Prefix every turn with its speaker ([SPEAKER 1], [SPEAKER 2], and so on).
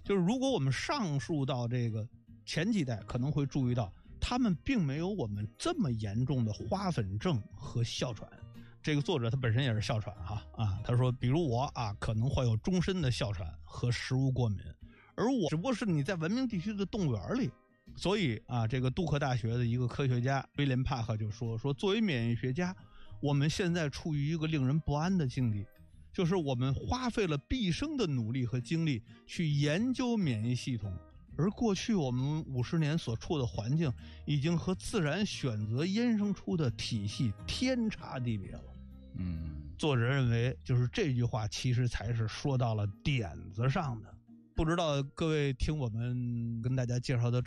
[SPEAKER 1] 就是如果我们上溯到这个前几代，可能会注意到他们并没有我们这么严重的花粉症和哮喘。这个作者他本身也是哮喘他说比如我可能会有终身的哮喘和食物过敏，而我只不过是你在文明地区的动物园里。所以这个杜克大学的一个科学家威廉帕克就说作为免疫学家，我们现在处于一个令人不安的境地，就是我们花费了毕生的努力和精力去研究免疫系统，而过去我们50年所处的环境已经和自然选择衍生出的体系天差地别了。作者认为就是这句话其实才是说到了点子上的。不知道各位听我们跟大家介绍的